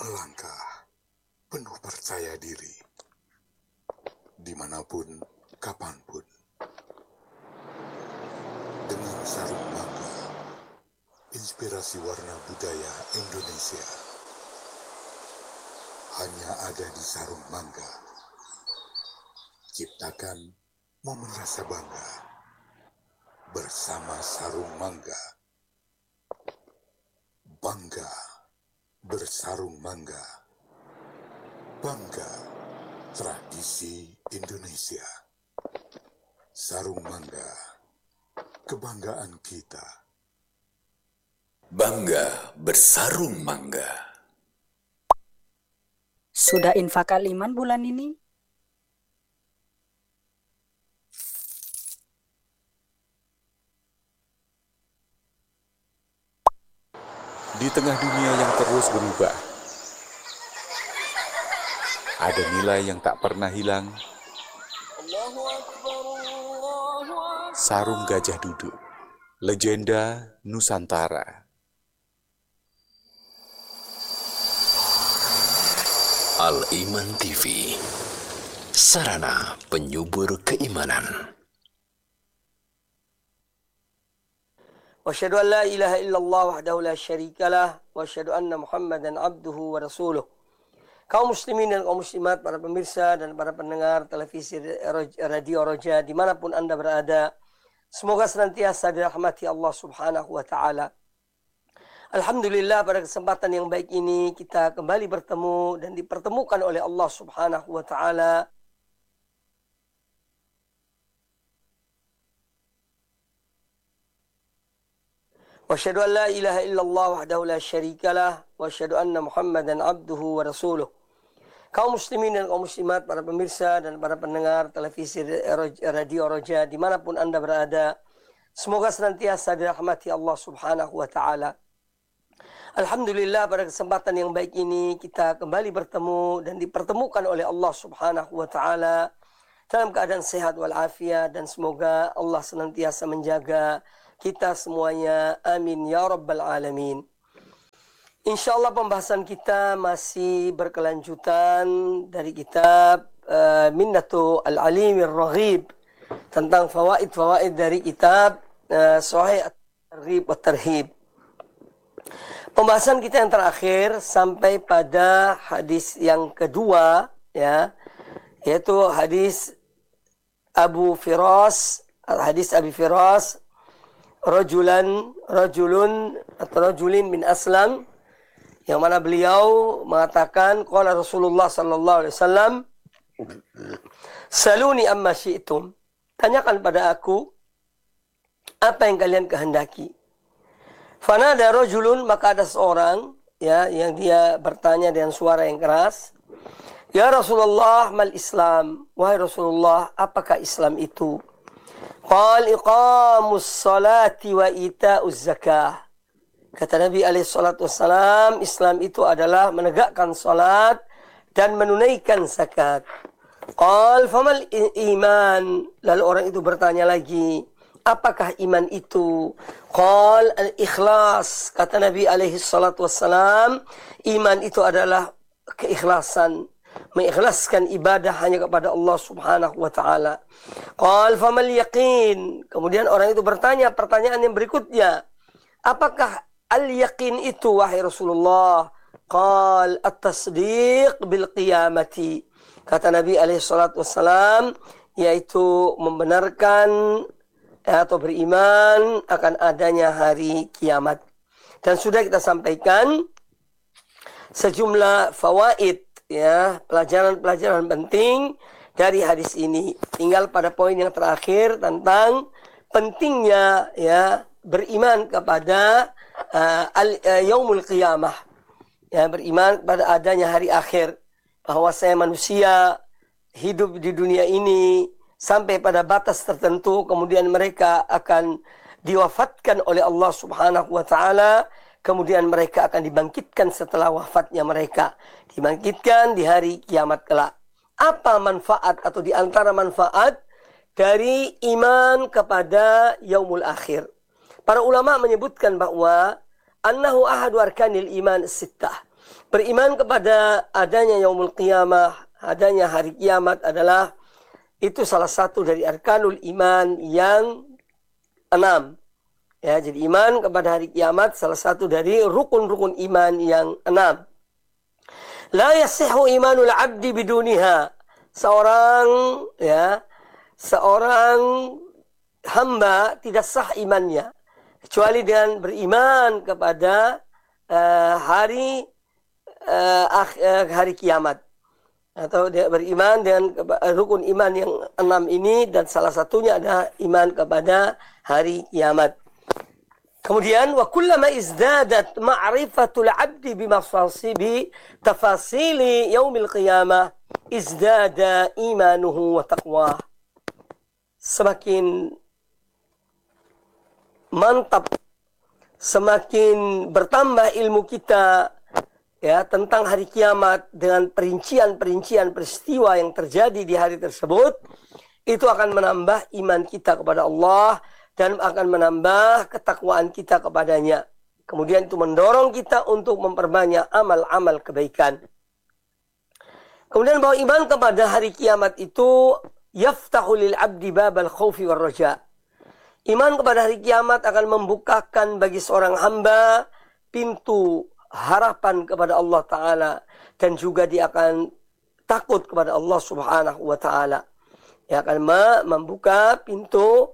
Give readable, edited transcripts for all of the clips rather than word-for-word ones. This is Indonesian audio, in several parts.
Melangkah penuh percaya diri, dimanapun, kapanpun. Dengan sarung mangga, inspirasi warna budaya Indonesia. Hanya ada di sarung mangga. Ciptakan momen rasa bangga bersama sarung mangga. Bangga bersarung mangga. Bangga tradisi Indonesia. Sarung mangga, kebanggaan kita. Bangga bersarung mangga. Sudah infak Al-Iman bulan ini? Di tengah dunia yang terus berubah, ada nilai yang tak pernah hilang. Sarung Gajah Duduk, legenda Nusantara. Al-Iman TV, sarana penyubur keimanan. Wasyhadu an la ilaha illallah wahdahu la syarikalah wa asyhadu anna Muhammadan abduhu wa rasuluh. Kaum muslimin dan kaum muslimat, para pemirsa dan para pendengar televisi Radio Roja dimanapun Anda berada, semoga senantiasa dirahmati Allah Subhanahu wa taala. Alhamdulillah, pada kesempatan yang baik ini kita kembali bertemu dan dipertemukan oleh Allah Subhanahu wa taala Wasyhadu an la ilaha illallah wahdahu la syarikalah wa asyhadu anna Muhammadan abduhu wa rasuluh. Kaum muslimin dan kaum muslimat, para pemirsa dan para pendengar televisi Radio Roja dimanapun Anda berada, semoga senantiasa dirahmati Allah Subhanahu wa taala. Alhamdulillah, pada kesempatan yang baik ini kita kembali bertemu dan dipertemukan oleh Allah Subhanahu wa taala dalam keadaan sehat walafiat, dan semoga Allah senantiasa menjaga kita semuanya, amin ya rabbal alamin. InsyaAllah pembahasan kita masih berkelanjutan dari kitab Minnatu Al-Alimir Raghib, tentang fawaid-fawaid dari kitab Sahih At-Targhib wa Tarhib. Pembahasan kita yang terakhir sampai pada hadis yang kedua, ya, yaitu hadis Abu Firas, hadis Abi Firas, rajulun atau rajulin min Aslam, yang mana beliau mengatakan qala Rasulullah sallallahu alaihi wasallam, saluni amma syi'tum, tanyakan pada aku apa yang kalian kehendaki. Fanada rajulun, maka ada seorang, ya, yang dia bertanya dengan suara yang keras, ya Rasulullah, mal Islam, wahai Rasulullah, apakah Islam itu? Qal iqamus salati wa ita'uz zakah. Kata Nabi SAW, Islam itu adalah menegakkan salat dan menunaikan zakat. Qal famal iman. Lalu orang itu bertanya lagi, apakah iman itu? Qal al-ikhlas. Kata Nabi SAW, iman itu adalah keikhlasan, mengikhlaskan ibadah hanya kepada Allah Subhanahu wa taala. Qal famal yaqin. Kemudian orang itu bertanya pertanyaan yang berikutnya, apakah al-yaqin itu wahai Rasulullah? Qal at-tasdiq bil qiyamati. Kata Nabi SAW, yaitu membenarkan atau beriman akan adanya hari kiamat. Dan sudah kita sampaikan sejumlah fawaid, ya, pelajaran-pelajaran penting dari hadis ini. Tinggal pada poin yang terakhir tentang pentingnya, ya, beriman kepada yaumul qiyamah, ya, beriman kepada adanya hari akhir, bahwa saya manusia hidup di dunia ini sampai pada batas tertentu, kemudian mereka akan diwafatkan oleh Allah Subhanahu wa taala, kemudian mereka akan dibangkitkan setelah wafatnya mereka, dibangkitkan di hari kiamat kelak. Apa manfaat atau di antara manfaat dari iman kepada yaumul akhir? Para ulama menyebutkan bahwa annahu ahadu arkanil iman sittah. Beriman kepada adanya yaumul qiyamah, adanya hari kiamat adalah itu salah satu dari arkanul iman yang 6. Ya, jadi iman kepada hari kiamat salah satu dari rukun-rukun iman yang 6. La yasihhu imanul abdi biduniha. Seorang hamba tidak sah imannya kecuali dengan beriman kepada hari kiamat, atau dia beriman dengan rukun iman yang 6 ini, dan salah satunya adalah iman kepada hari kiamat. Kemudian wa kullama izdadat ma'rifatul 'abdi bi tafasili yaumil qiyamah izdada imanuhu wa taqwa. Semakin mantap, semakin bertambah ilmu kita ya tentang hari kiamat dengan perincian-perincian peristiwa yang terjadi di hari tersebut, itu akan menambah iman kita kepada Allah dan akan menambah ketakwaan kita kepadanya. Kemudian itu mendorong kita untuk memperbanyak amal-amal kebaikan. Kemudian bahwa iman kepada hari kiamat itu yaftahu lil abdi babal khaufi war raja. Iman kepada hari kiamat akan membukakan bagi seorang hamba pintu harapan kepada Allah Ta'ala, dan juga dia akan takut kepada Allah Subhanahu wa Ta'ala. Dia akan membuka pintu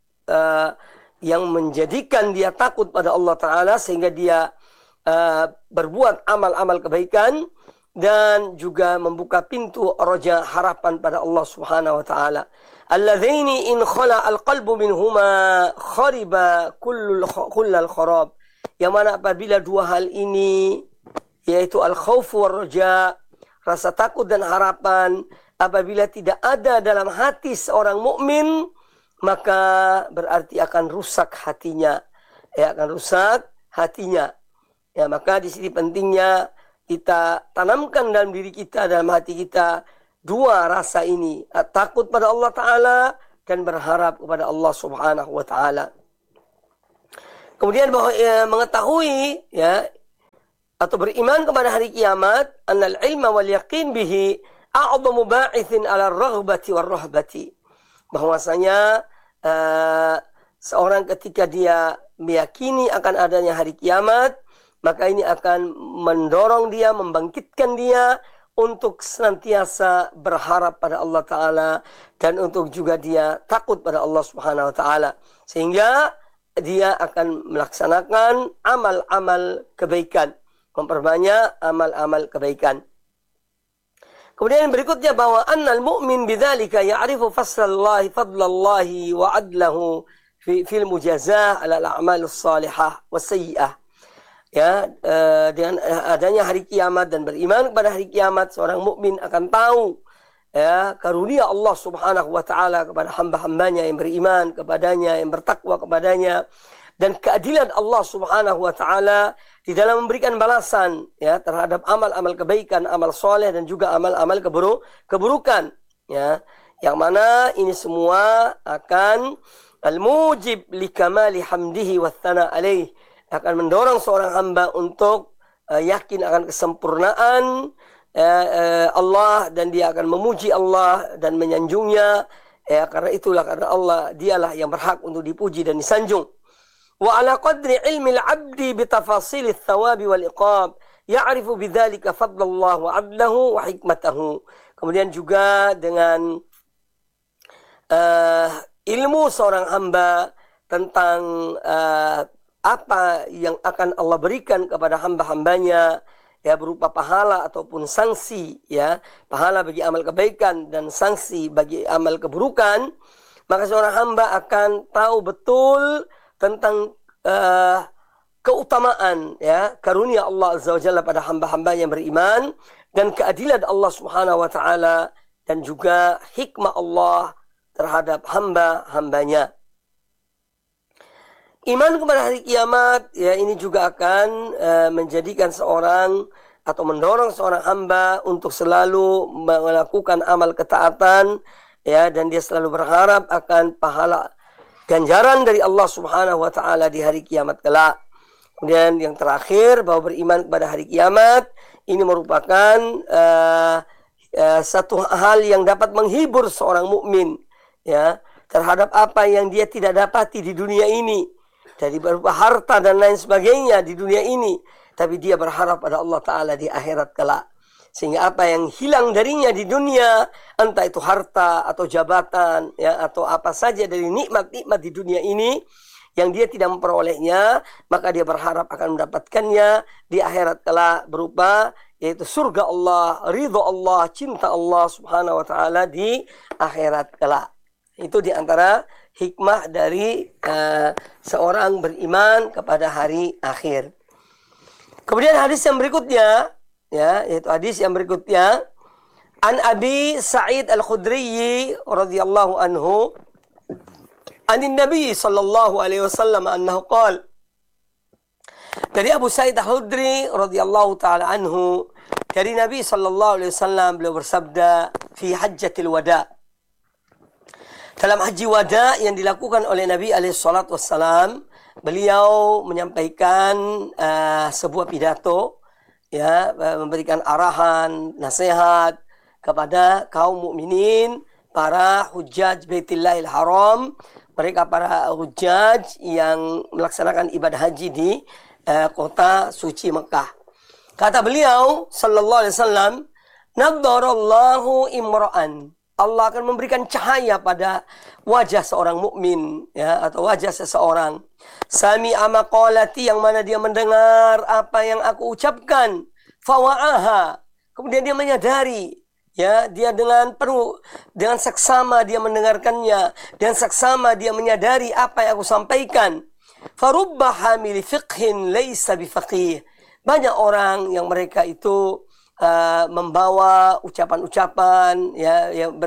yang menjadikan dia takut pada Allah Ta'ala, sehingga dia berbuat amal-amal kebaikan, dan juga membuka pintu roja harapan pada Allah Subhanahu wa Ta'ala. Alladzaini in khala al-qalbu minhuma khariba kullal kharab. Yang mana apabila dua hal ini, yaitu al-khauf war raja, rasa takut dan harapan, apabila tidak ada dalam hati seorang mukmin, maka berarti akan rusak hatinya. Ya, akan rusak hatinya. Ya, maka di sini pentingnya kita tanamkan dalam diri kita, dalam hati kita, dua rasa ini, takut pada Allah Ta'ala dan berharap kepada Allah Subhanahu wa Ta'ala. Kemudian bahwa mengetahui ya atau beriman kepada hari kiamat, annal ilma wal yaqin bihi a'dhamu ba'ithin 'ala ar-raghbati war rahbati. Bahwasanya seorang ketika dia meyakini akan adanya hari kiamat, maka ini akan mendorong dia, membangkitkan dia untuk senantiasa berharap pada Allah Ta'ala, dan untuk juga dia takut pada Allah Subhanahu wa Ta'ala, sehingga dia akan melaksanakan amal-amal kebaikan, memperbanyak amal-amal kebaikan. Kemudian berikutnya bahwa annal mu'min bidzalika ya'rifu fadlallahi wa adlahu fil mujazah ala al-a'malus salihah was-sayyi'ah. Ya, dengan adanya hari kiamat dan beriman kepada hari kiamat, seorang mukmin akan tahu ya karunia Allah Subhanahu wa Ta'ala kepada hamba-hambanya yang beriman kepadanya, yang bertakwa kepadanya, dan keadilan Allah Subhanahu wa Ta'ala di dalam memberikan balasan ya terhadap amal-amal kebaikan, amal soleh, dan juga amal-amal keburukan ya, yang mana ini semua akan al-mujib li kamali hamdihi wa tsana alaih, akan mendorong seorang hamba untuk yakin akan kesempurnaan Allah, dan dia akan memuji Allah dan menyanjungnya ya, karena itulah, karena Allah dialah yang berhak untuk dipuji dan disanjung. Wa ala qadri ilmi al-'abdi bi tafasil ats-tsawabi wal iqab ya'rifu bidzalika fadlallah wa 'adlahu wa hikmatahu. Kemudian juga dengan ilmu seorang hamba tentang apa yang akan Allah berikan kepada hamba-hambanya ya, berupa pahala ataupun sanksi ya, pahala bagi amal kebaikan dan sanksi bagi amal keburukan, maka seorang hamba akan tahu betul tentang keutamaan ya karunia Allah Azza wa Jalla pada hamba-hambanya yang beriman, dan keadilan Allah Subhanahu wa Ta'ala, dan juga hikmah Allah terhadap hamba-hambanya. Iman kepada hari kiamat ya, ini juga akan menjadikan seorang atau mendorong seorang hamba untuk selalu melakukan amal ketaatan ya, dan dia selalu berharap akan pahala ganjaran dari Allah Subhanahu wa Ta'ala di hari kiamat kelak. Kemudian yang terakhir, bahwa beriman kepada hari kiamat ini merupakan satu hal yang dapat menghibur seorang mukmin, ya, terhadap apa yang dia tidak dapati di dunia ini, dari berupa harta dan lain sebagainya di dunia ini, tapi dia berharap pada Allah Ta'ala di akhirat kelak. Sehingga apa yang hilang darinya di dunia, entah itu harta atau jabatan, ya, atau apa saja dari nikmat-nikmat di dunia ini, yang dia tidak memperolehnya, maka dia berharap akan mendapatkannya di akhirat kelak, berupa yaitu surga Allah, ridho Allah, cinta Allah Subhanahu wa Ta'ala di akhirat kelak. Itu diantara hikmah dari seorang beriman kepada hari akhir. Kemudian hadis yang berikutnya, ya, yaitu hadis yang berikutnya, an Abi Sa'id Al-Khudri radhiyallahu anhu, anin Nabi sallallahu alaihi wasallam annahu qala, dari Abu Sa'id Al-Khudri radhiyallahu taala anhu, dari Nabi sallallahu alaihi wasallam, beliau bersabda fi hajjatil wada, dalam haji wada yang dilakukan oleh Nabi alaihi salatu wassalam, beliau menyampaikan sebuah pidato, ya, memberikan arahan, nasihat kepada kaum mukminin, para hujjaj Baitillahil Haram, mereka para hujjaj yang melaksanakan ibadah haji di kota suci Mekah. Kata beliau sallallahu alaihi wasallam, nadharallahu imra'an, Allah akan memberikan cahaya pada wajah seorang mukmin, ya, atau wajah seseorang. Sami'a maqalati, yang mana dia mendengar apa yang aku ucapkan, fawa'aha, kemudian dia menyadari, ya, dia dengan penuh, dengan seksama dia mendengarkannya, dan seksama dia menyadari apa yang aku sampaikan. Farubba hamili fiqhin laysa bifaqih, banyak orang yang mereka itu membawa ucapan-ucapan, ya,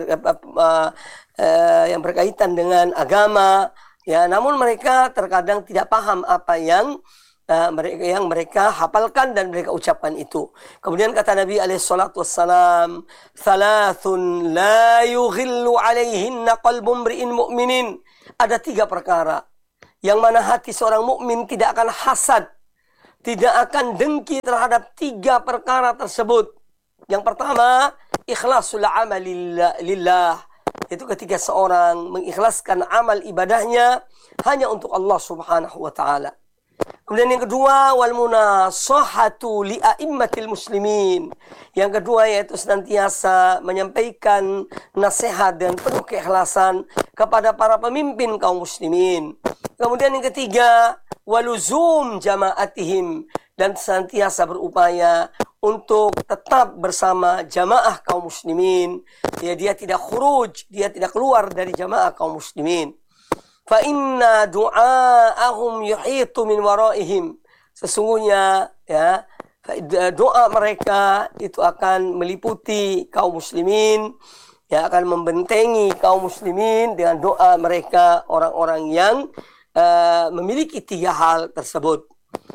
yang berkaitan dengan agama, ya, namun mereka terkadang tidak paham apa yang mereka hafalkan dan mereka ucapkan itu. Kemudian kata Nabi alaihissalatu wassalam, thalathun la yughillu alaihinna qalbun mri'in mu'minin, ada 3 perkara yang mana hati seorang mukmin tidak akan hasad, tidak akan dengki terhadap 3 perkara tersebut. Yang pertama, ikhlasul amal lillah, itu ketika seorang mengikhlaskan amal ibadahnya hanya untuk Allah Subhanahu wa Ta'ala. Kemudian yang kedua, wal munasahatu li a'immatil muslimin. Yang kedua yaitu senantiasa menyampaikan nasihat dan penuh keikhlasan kepada para pemimpin kaum muslimin. Kemudian yang ketiga, waluzum jama'atihim, dan senantiasa berupaya untuk tetap bersama jamaah kaum muslimin. Dia tidak khuruj, dia tidak keluar dari jamaah kaum muslimin. Fa inna du'aahum yuhitu min waraihim, sesungguhnya, ya, doa mereka itu akan meliputi kaum muslimin, ya, akan membentengi kaum muslimin dengan doa mereka, orang-orang yang memiliki 3 hal tersebut.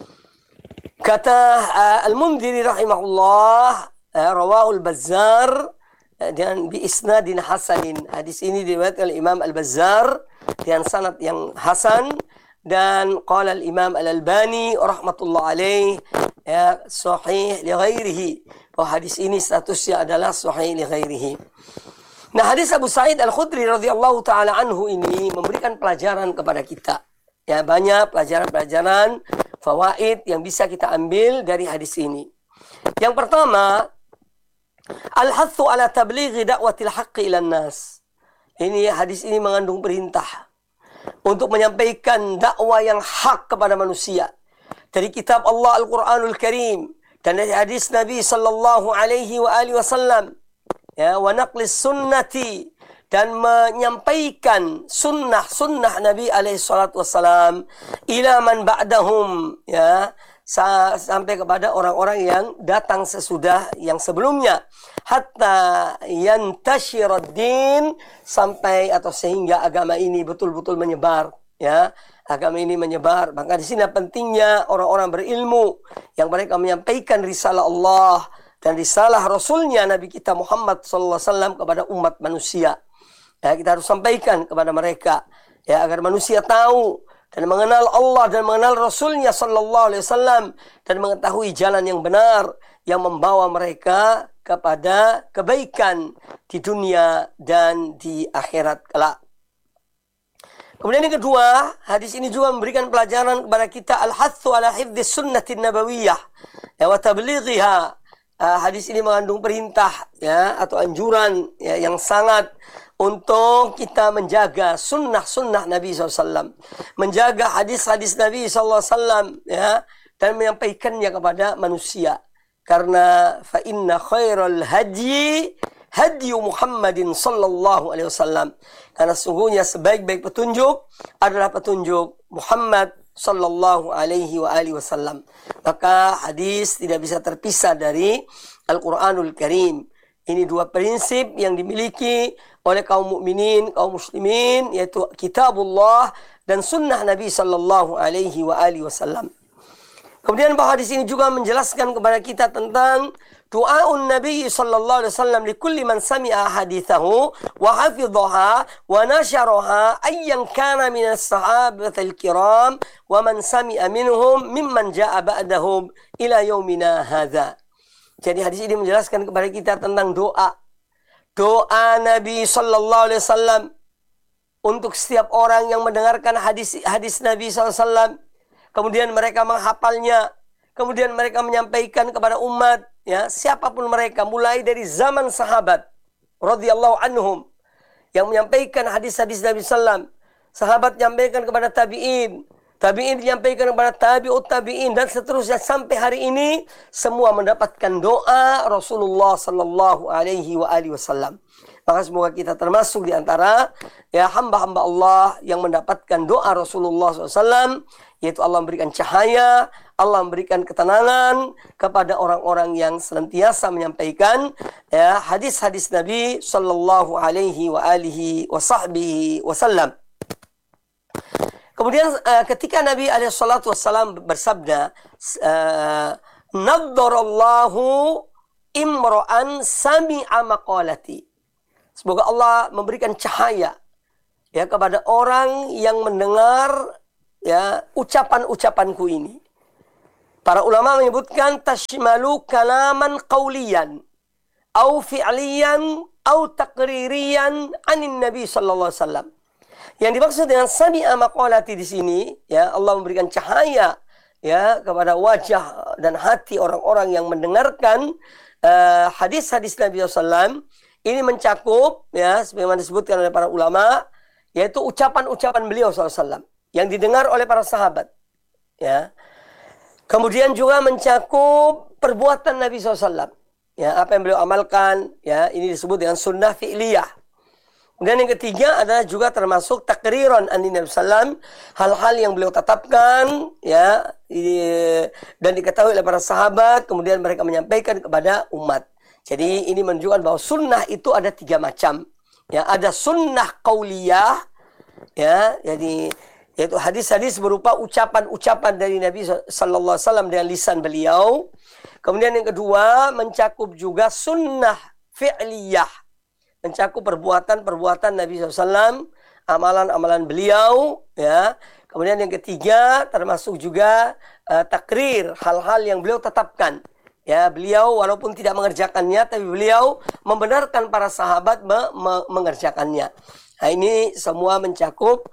Kata Al-Mundhiri rahimahullah, rawahul Bazzar dan bi isnadin hasanin, hadis ini diriwayatkan oleh Imam Al-Bazzar dengan sanad yang hasan, dan qala al-Imam Al-Albani rahmatullah alaih, ya, sahih li ghairihi, hadis ini statusnya adalah sahih li ghairihi. Nah, hadis Abu Sa'id Al-Khudri radhiyallahu taala anhu ini memberikan pelajaran kepada kita, ya, banyak pelajaran-pelajaran, fawaid yang bisa kita ambil dari hadis ini. Yang pertama, al-hathu ala tablighi da'watil haqqi ilan nas. Ini hadis ini mengandung perintah untuk menyampaikan dakwah yang hak kepada manusia dari kitab Allah Al-Qur'anul Karim dan dari hadis Nabi sallallahu alaihi wa alihi wasallam, ya, wa naqlis sunnati, dan menyampaikan sunnah Nabi alaihi salatu wasallam ila man ba'dahum, ya, sampai kepada orang-orang yang datang sesudah yang sebelumnya, hatta yantashirad din, sampai atau sehingga agama ini betul-betul menyebar, ya, agama ini menyebar. Maka di sini pentingnya orang-orang berilmu yang mereka menyampaikan risalah Allah dan risalah Rasulnya Nabi kita Muhammad sallallahu alaihi wasallam kepada umat manusia. Ya, kita harus sampaikan kepada mereka, ya, agar manusia tahu dan mengenal Allah dan mengenal Rasulnya sallallahu alaihi wasallam dan mengetahui jalan yang benar yang membawa mereka kepada kebaikan di dunia dan di akhirat kelak. Kemudian yang kedua, hadis ini juga memberikan pelajaran kepada kita al-hathu ala hifdhis sunnatin nabawiyah wa tablighiha. Hadis ini mengandung perintah ya atau anjuran ya, yang sangat untuk kita menjaga sunnah-sunnah Nabi SAW, menjaga hadis-hadis Nabi SAW ya, dan menyampaikannya kepada manusia. Karena fa inna khairal hadyi hadyu Muhammadin sallallahu alaihi wasallam. Karena sungguhnya sebaik-baik petunjuk adalah petunjuk Muhammad sallallahu alaihi wasallam. Maka hadis tidak bisa terpisah dari Al-Qur'anul Karim. Ini dua prinsip yang dimiliki oleh kaum mukminin, kaum muslimin, yaitu kitabullah dan sunnah Nabi sallallahu alaihi wasallam. Kemudian bahwa hadis ini juga menjelaskan kepada kita tentang doaun Nabi sallallahu alaihi wasallam li kulli man sami'a hadithahu wa hafidhaha wa nasharaha ayyan kana min as-sahabatil kiram wa man sami'a minhum mimman ja'a ba'dahum ila yaumina hadza. Jadi hadis ini menjelaskan kepada kita tentang doa Nabi sallallahu alaihi wasallam untuk setiap orang yang mendengarkan hadis Nabi sallallahu alaihi wasallam, kemudian mereka menghafalnya, kemudian mereka menyampaikan kepada umat, ya, siapapun mereka, mulai dari zaman sahabat radhiyallahu anhum yang menyampaikan hadis-hadis Nabi sallam, sahabat menyampaikan kepada tabi'in, tabi'in menyampaikan kepada tabi'ut tabi'in, dan seterusnya sampai hari ini semua mendapatkan doa Rasulullah sallallahu alaihi wasallam. Maka semoga kita termasuk di antara ya hamba-hamba Allah yang mendapatkan doa Rasulullah SAW, yaitu Allah memberikan cahaya, Allah memberikan ketenangan kepada orang-orang yang senantiasa menyampaikan ya hadis-hadis Nabi sallallahu alaihi wasallam. Kemudian ketika Nabi alaihi salatu wasallam bersabda, "Naddarallahu imra'an sami'a maqalati." Semoga Allah memberikan cahaya ya kepada orang yang mendengar ya ucapan-ucapanku ini. Para ulama menyebutkan tashmalu kalaman qawliyan au fi'liyan au taqririyan anin Nabi sallallahu alaihi wasallam. Yang dimaksud dengan sami'a maqalati di sini ya Allah memberikan cahaya ya kepada wajah dan hati orang-orang yang mendengarkan hadis-hadis Nabi sallallahu alaihi wasallam. Ini mencakup ya sebagaimana disebutkan oleh para ulama, yaitu ucapan-ucapan beliau SAW yang didengar oleh para sahabat ya. Kemudian juga mencakup perbuatan Nabi SAW ya, apa yang beliau amalkan ya, ini disebut dengan sunnah fi'liyah. Kemudian yang ketiga adalah juga termasuk takriran an Nabi SAW, hal-hal yang beliau tetapkan ya dan diketahui oleh para sahabat, kemudian mereka menyampaikan kepada umat. Jadi ini menunjukkan bahwa sunnah itu ada 3 macam. Ya, ada sunnah qauliyah, ya, jadi yaitu hadis-hadis berupa ucapan-ucapan dari Nabi sallallahu alaihi wasallam dengan lisan beliau. Kemudian yang kedua mencakup juga sunnah fi'liyah, mencakup perbuatan-perbuatan Nabi sallallahu alaihi wasallam, amalan-amalan beliau, ya. Kemudian yang ketiga termasuk juga takrir, hal-hal yang beliau tetapkan. Ya, beliau walaupun tidak mengerjakannya, tapi beliau membenarkan para sahabat mengerjakannya. Nah, ini semua mencakup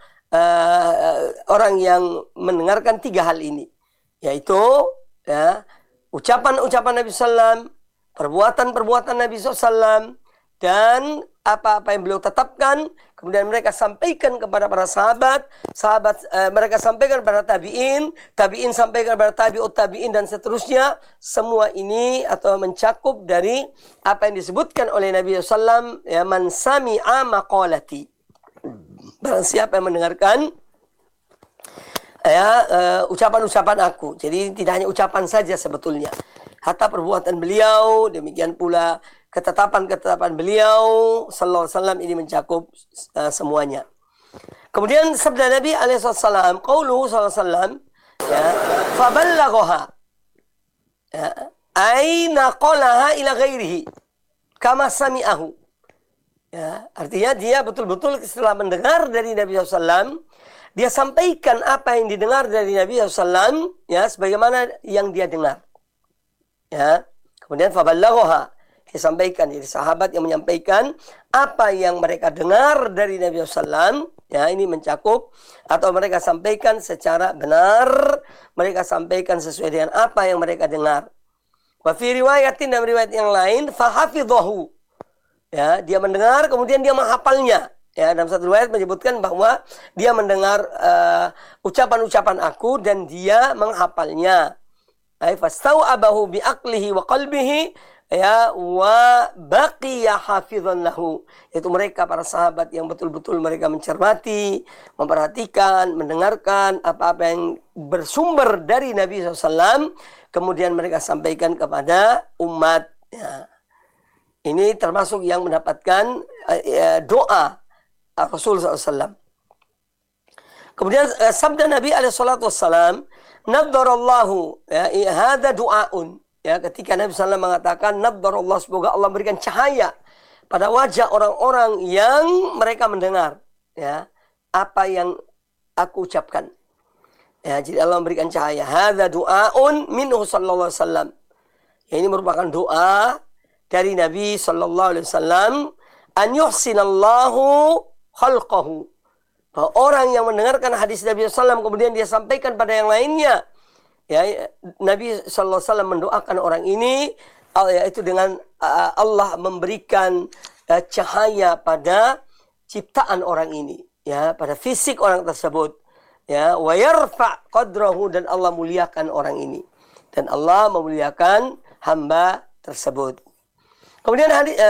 orang yang mendengarkan 3 hal ini, yaitu ya, ucapan-ucapan Nabi SAW, perbuatan-perbuatan Nabi SAW, dan apa-apa yang beliau tetapkan, kemudian mereka sampaikan kepada para sahabat, mereka sampaikan kepada tabi'in, tabi'in sampaikan kepada tabi'ut tabi'in, dan seterusnya. Semua ini atau mencakup dari apa yang disebutkan oleh Nabi SAW, ya, man sami'a maqalati. Barang siapa yang mendengarkan ya ucapan-ucapan aku. Jadi tidak hanya ucapan saja sebetulnya, hatta perbuatan beliau, demikian pula ketetapan-ketetapan beliau sallallahu alaihi wasallam, ini mencakup semuanya. Kemudian sabda Nabi alaihi wasallam, qauluhu sallallahu alaihi wasallam, ya, faballaghaha, ya, ay naqalaha ila ghairihi kama sami'ahu. Ya, artinya dia betul-betul setelah mendengar dari Nabi SAW dia sampaikan apa yang didengar dari Nabi SAW, ya, sebagaimana yang dia dengar. Ya. Kemudian faballaghaha, dia sampaikan, jadi sahabat yang menyampaikan apa yang mereka dengar dari Nabi SAW, ya, ini mencakup, atau mereka sampaikan secara benar, mereka sampaikan sesuai dengan apa yang mereka dengar. Wa fi riwayatin, dalam riwayat yang lain, fahafidhahu, ya, dia mendengar kemudian dia menghafalnya. Ya, dalam satu riwayat menyebutkan bahwa dia mendengar ucapan-ucapan aku dan dia menghafalnya. Ai fastau'abahu biaqlihi wa qalbihi, ya, wa baqiya hafizan lahu. Itu mereka para sahabat yang betul-betul mereka mencermati, memperhatikan, mendengarkan apa-apa yang bersumber dari Nabi SAW, kemudian mereka sampaikan kepada umat. Ya. Ini termasuk yang mendapatkan doa Rasul SAW. Kemudian sabda Nabi SAW, nadharallahu, ya, hadza du'aun. Ya, ketika Nabi SAW mengatakan nadharallahu, semoga Allah berikan cahaya pada wajah orang-orang yang mereka mendengar, ya, apa yang aku ucapkan. Ya, jadi Allah memberikan cahaya. Hadza du'aun minhu sallallahu alaihi wasallam. Ya, ini merupakan doa dari Nabi sallallahu alaihi wasallam, an yuhsinallahu khalqahu, bahwa orang yang mendengarkan hadis Nabi SAW kemudian dia sampaikan pada yang lainnya, ya, Nabi SAW mendoakan orang ini, yaitu dengan Allah memberikan cahaya pada ciptaan orang ini, ya, pada fisik orang tersebut, ya, wa yarfa' qadrahu, dan Allah muliakan orang ini, dan Allah memuliakan hamba tersebut. Kemudian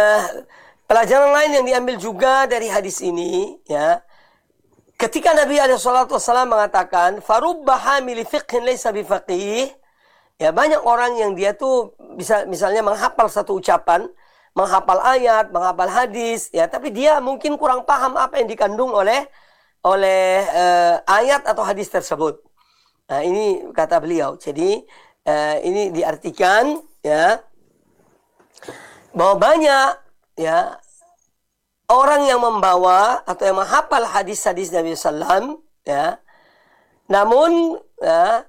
pelajaran lain yang diambil juga dari hadis ini, ya, ketika Nabi SAW mengatakan farubba hamili fiqhin laysa bifaqih, ya, banyak orang yang dia tuh bisa misalnya menghafal satu ucapan, menghafal ayat, menghafal hadis, ya, tapi dia mungkin kurang paham apa yang dikandung oleh ayat atau hadis tersebut. Nah, ini kata beliau. Jadi ini diartikan, ya, bahwa banyak, ya, orang yang membawa atau yang menghafal hadis-hadis Nabi SAW, ya, namun, ya,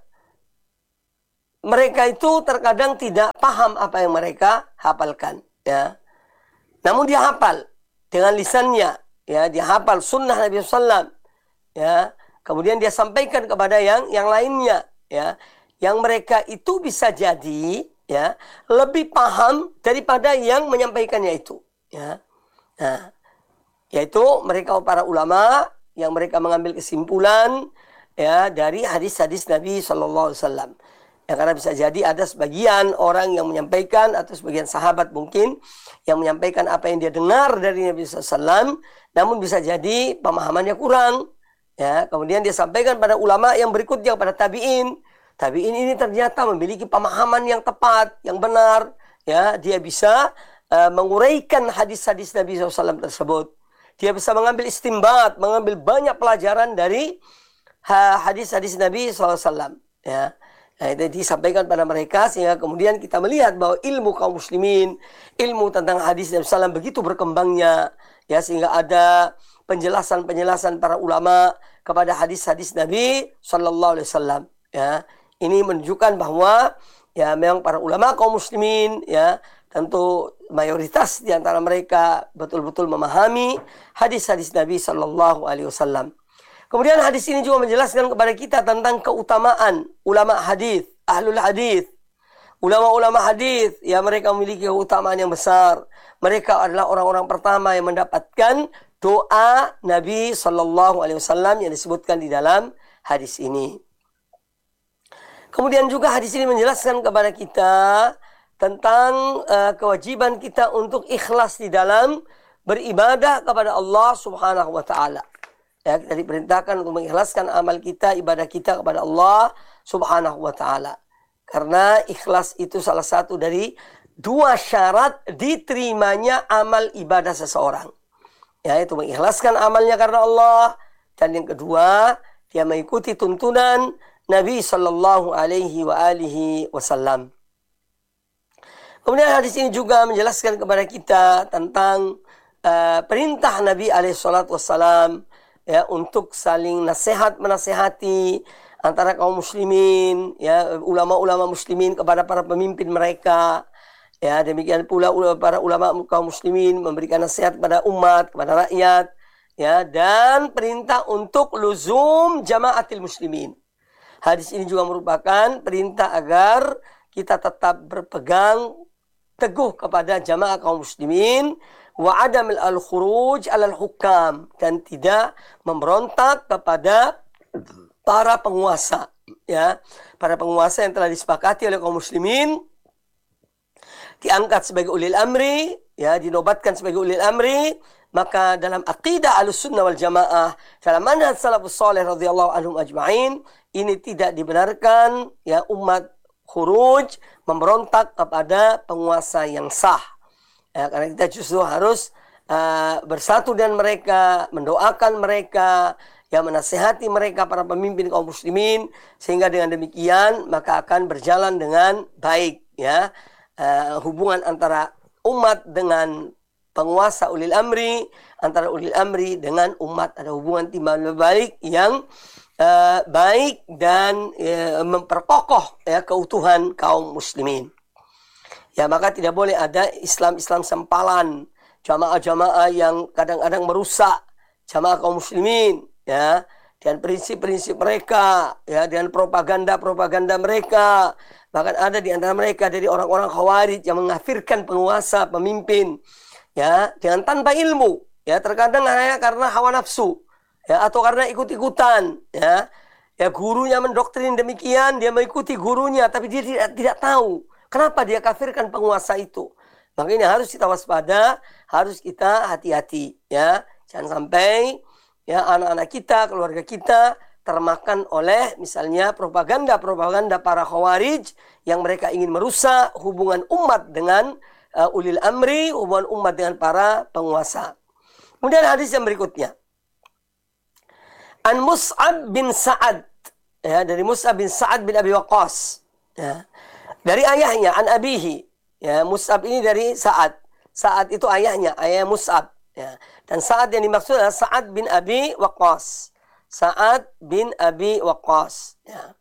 mereka itu terkadang tidak paham apa yang mereka hafalkan, ya. Namun dia hafal dengan lisannya, ya, dia hafal sunnah Nabi SAW, ya. Kemudian dia sampaikan kepada yang lainnya, ya, yang mereka itu bisa jadi, ya, lebih paham daripada yang menyampaikannya itu, ya. Nah, yaitu mereka para ulama yang mereka mengambil kesimpulan, ya, dari hadis-hadis Nabi SAW. Ya, karena bisa jadi ada sebagian orang yang menyampaikan atau sebagian sahabat mungkin yang menyampaikan apa yang dia dengar dari Nabi SAW, namun bisa jadi pemahamannya kurang. Ya, kemudian dia sampaikan pada ulama yang berikutnya, pada tabi'in. Tabi'in ini ternyata memiliki pemahaman yang tepat, yang benar. Ya, dia bisa menguraikan hadis-hadis Nabi SAW tersebut. Dia bisa mengambil istimbat, mengambil banyak pelajaran dari hadis-hadis Nabi SAW. Ya. Nah, itu disampaikan pada mereka sehingga kemudian kita melihat bahwa ilmu kaum muslimin, ilmu tentang hadis Nabi SAW begitu berkembangnya, ya, sehingga ada penjelasan-penjelasan para ulama kepada hadis-hadis Nabi SAW. Ya, ini menunjukkan bahwa, ya, memang para ulama kaum muslimin, ya, tentu mayoritas di antara mereka betul-betul memahami hadis-hadis Nabi SAW. Kemudian hadis ini juga menjelaskan kepada kita tentang keutamaan ulama hadis, ahlul hadis. Ulama-ulama hadis, ya, mereka memiliki keutamaan yang besar. Mereka adalah orang-orang pertama yang mendapatkan doa Nabi SAW yang disebutkan di dalam hadis ini. Kemudian juga hadis ini menjelaskan kepada kita tentang kewajiban kita untuk ikhlas di dalam beribadah kepada Allah Subhanahu wa taala. Ya, kita diperintahkan untuk mengikhlaskan amal kita, ibadah kita kepada Allah Subhanahu wa taala. Karena ikhlas itu salah satu dari dua syarat diterimanya amal ibadah seseorang. Yaitu mengikhlaskan amalnya karena Allah, dan yang kedua, dia mengikuti tuntunan Nabi sallallahu alaihi wasallam. Kemudian hadis ini juga menjelaskan kepada kita tentang perintah Nabi alaihi salatu wasallam, ya untuk saling menasehati antara kaum muslimin, ya ulama-ulama muslimin kepada para pemimpin mereka. Ya, demikian pula para ulama kaum muslimin memberikan nasihat kepada umat, kepada rakyat, ya, dan perintah untuk luzum jamaatil muslimin. Hadis ini juga merupakan perintah agar kita tetap berpegang teguh kepada jamaah kaum muslimin wa adamil al-khuruj alal hukam, dan tidak memberontak kepada para penguasa, ya, para penguasa yang telah disepakati oleh kaum muslimin diangkat sebagai ulil amri, ya, dinobatkan sebagai ulil amri. Maka dalam aqidah Ahlussunnah wal Jamaah, dalam manhaj salafus saleh radhiyallahu anhum ajma'in, ini tidak dibenarkan, ya, umat khuruj memberontak kepada penguasa yang sah. Ya, karena kita justru harus bersatu dengan mereka, mendoakan mereka, ya, menasehati mereka para pemimpin kaum muslimin, sehingga dengan demikian maka akan berjalan dengan baik, ya. Hubungan antara umat dengan penguasa ulil amri, antara ulil amri dengan umat ada hubungan timbal balik yang baik dan memperkokoh, ya, keutuhan kaum muslimin. Ya, maka tidak boleh ada Islam sempalan, jamaah-jamaah yang kadang-kadang merusak jamaah kaum muslimin, ya, dan prinsip-prinsip mereka, ya, dengan propaganda mereka. Bahkan ada di antara mereka dari orang-orang Khawarij yang mengkafirkan penguasa, pemimpin, ya, dengan tanpa ilmu, ya, terkadang hanya karena hawa nafsu, ya, atau karena ikut-ikutan, ya. Ya, gurunya mendoktrin demikian, dia mengikuti gurunya, tapi dia tidak tahu kenapa dia kafirkan penguasa itu. Makanya harus kita waspada, harus kita hati-hati, ya. Jangan sampai, ya, anak-anak kita, keluarga kita termakan oleh misalnya propaganda para Khawarij yang mereka ingin merusak hubungan umat dengan ulil amri, hubungan umat dengan para penguasa. Kemudian hadis yang berikutnya, An Mus'ab bin Sa'ad, ya, dari Mus'ab bin Sa'ad bin Abi Waqqas, ya, dari ayahnya, an abihi, ya, Mus'ab ini dari Sa'ad itu ayah Mus'ab, ya. Dan Sa'ad yang dimaksud adalah Sa'ad bin Abi Waqqas. Sa'ad bin Abi Waqqas, ya.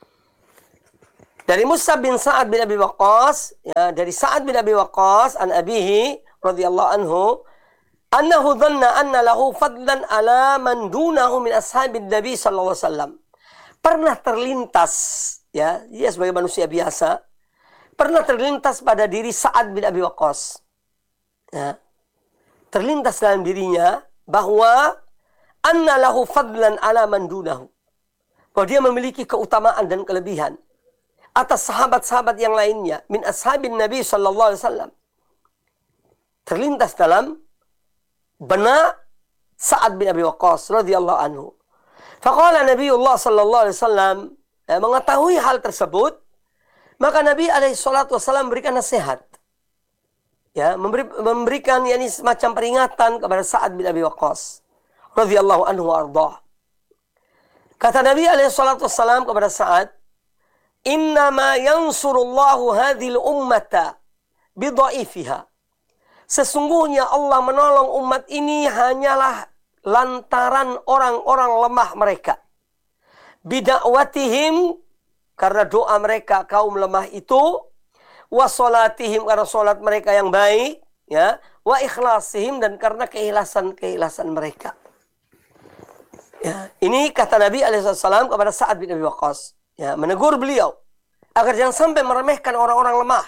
Dari Mus'ab bin Sa'ad bin Abi Waqqas, ya, dari Sa'ad bin Abi Waqqas an abihi radhiyallahu anhu, annahu dhanna anna lahu fadlan ala man dunahu min ashabin Nabi sallallahu alaihi wasallam. Pernah terlintas, ya, dia sebagai manusia biasa, pernah terlintas pada diri Sa'ad bin Abi Waqqas, ya, terlintas dalam dirinya bahwa anna lahu fadlan ala man dunahu, bahwa dia memiliki keutamaan dan kelebihan atas sahabat-sahabat yang lainnya min ashabin Nabi sallallahu alaihi wasallam. Terlintas dalam benak Sa'ad bin Abi Waqqas radhiyallahu anhu. Faqala Nabiullah sallallahu alaihi wasallam, mengetahui hal tersebut, maka Nabi alaihi salatu wasallam memberikan nasihat, ya, memberikan yakni semacam peringatan kepada Sa'ad bin Abi Waqqas radhiyallahu anhu wa ardhah. Kata Nabi alaihi salatu wassalam kepada Sa'ad, innama yansurullahu hadhil ummata bidha'ifiha. Sesungguhnya Allah menolong umat ini hanyalah lantaran orang-orang lemah mereka. Bidakwatihim, karena doa mereka kaum lemah itu, wa salatihim, karena salat mereka yang baik, ya, wa ikhlasihim, dan karena keikhlasan mereka. Ya, ini kata Nabi alaihissalam kepada Sa'ad bin Abi Waqqas, ya, menegur beliau agar jangan sampai meremehkan orang-orang lemah,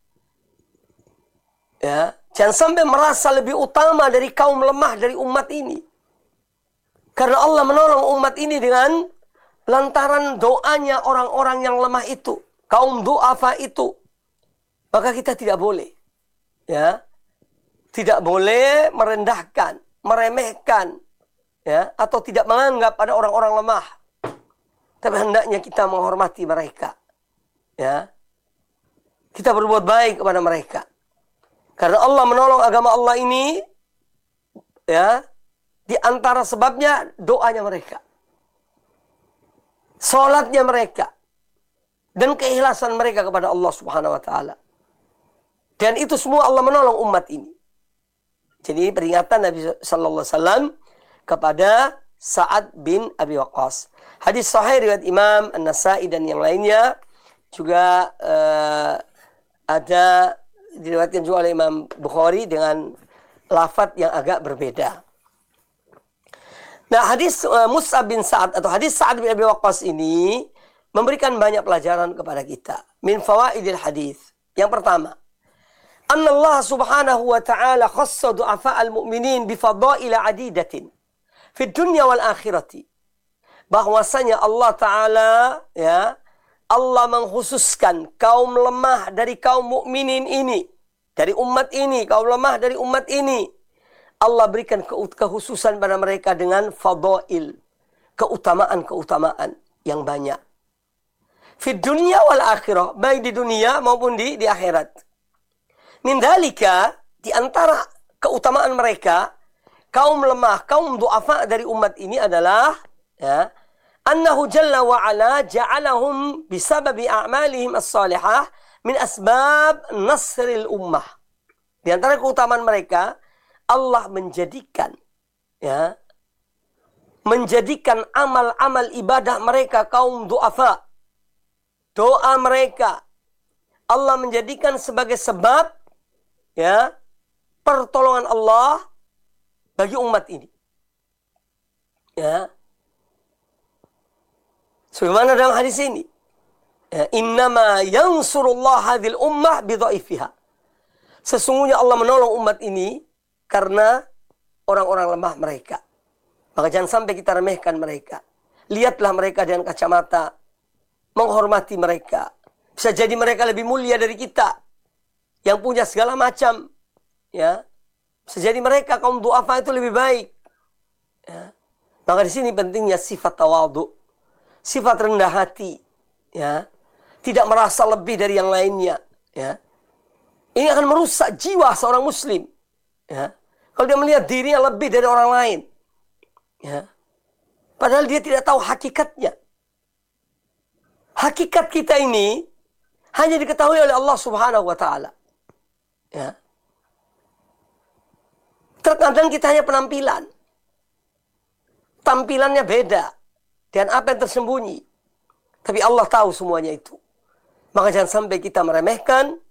ya, jangan sampai merasa lebih utama dari kaum lemah dari umat ini, karena Allah menolong umat ini dengan lantaran doanya orang-orang yang lemah itu, kaum du'afa itu. Maka kita tidak boleh, ya, tidak boleh merendahkan, meremehkan, ya, atau tidak menganggap ada orang-orang lemah. Tapi hendaknya kita menghormati mereka, ya. Kita berbuat baik kepada mereka. Karena Allah menolong agama Allah ini, ya, di antara sebabnya doanya mereka, salatnya mereka, dan keikhlasan mereka kepada Allah Subhanahu wa taala. Dan itu semua Allah menolong umat ini. Jadi peringatan Nabi sallallahu alaihi wasallam kepada Sa'ad bin Abi Waqqas. Hadis sahih riwayat Imam An-Nasa'i dan yang lainnya. Juga ada diriwayatkan juga oleh Imam Bukhari dengan lafaz yang agak berbeda. Nah, hadis Mus'ab bin Sa'ad atau hadis Sa'ad bin Abi Waqqas ini memberikan banyak pelajaran kepada kita. Min fawaidil hadis. Yang pertama, anna Allah subhanahu wa ta'ala khassa du'afa'al mu'minin bifadaila adidatin fid dunya wal akhirati. Bahwasanya Allah Ta'ala, ya, Allah mengkhususkan kaum lemah dari kaum mukminin ini, dari umat ini, kaum lemah dari umat ini. Allah berikan kekhususan pada mereka dengan fadail, keutamaan-keutamaan yang banyak. Fid dunya wal akhirah, baik di dunia maupun di akhirat. Min dzalika, di antara keutamaan mereka, kaum lemah, kaum du'afa dari umat ini adalah, ya, annahu jalla wa ala ja'alahum bisababi a'malihim as-salihah min asbab nasril ummah. Di antara keutamaan mereka, Allah menjadikan, ya, menjadikan amal-amal ibadah mereka kaum du'afa, doa mereka, Allah menjadikan sebagai sebab, ya, pertolongan Allah bagi umat ini. Ya. Sebagaimana dalam hadis ini, ya, innama yansurullah hadhil ummah bidhaifiha. Sesungguhnya Allah menolong umat ini karena orang-orang lemah mereka. Maka jangan sampai kita remehkan mereka. Lihatlah mereka dengan kacamata, menghormati mereka. Bisa jadi mereka lebih mulia dari kita, yang punya segala macam, ya. Bisa jadi mereka kaum du'afa itu lebih baik, ya. Maka di sini pentingnya sifat tawadhu, sifat rendah hati, ya. Tidak merasa lebih dari yang lainnya, ya. Ini akan merusak jiwa seorang muslim, ya. Kalau dia melihat dirinya lebih dari orang lain, ya. Padahal dia tidak tahu hakikatnya. Hakikat kita ini hanya diketahui oleh Allah Subhanahu wa ta'ala. Ya. Terkadang kita hanya penampilan. Tampilannya beda dengan apa yang tersembunyi. Tapi Allah tahu semuanya itu. Maka jangan sampai kita meremehkan